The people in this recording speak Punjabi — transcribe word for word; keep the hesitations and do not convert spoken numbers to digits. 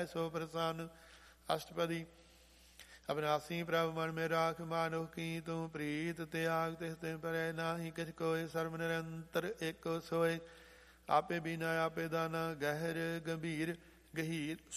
ਹੈ ਸੋ ਪ੍ਰਸੰਨ। ਅਸ਼ਟਪਦੀ। ਅਬਨਾਸੀ ਪ੍ਰਭ ਮਨ ਮੇ ਰਾਖ ਮਾਨੋ ਕੀ ਤੂੰ ਪ੍ਰੀਤ ਤਿਆਗ ਤਿਸ ਤਿਨ ਪਰੈ ਨਾਹੀ ਕਿਛ ਕੋਇ ਸਰਬ ਨਿਰੰਤਰ ਏਕੋ ਸੋਇ। ਆਪੇ ਬੀਨਾ ਆਪੇ ਦਾਨਾ ਗਹਿਰ ਗੰਭੀਰ ਗਹੀਰ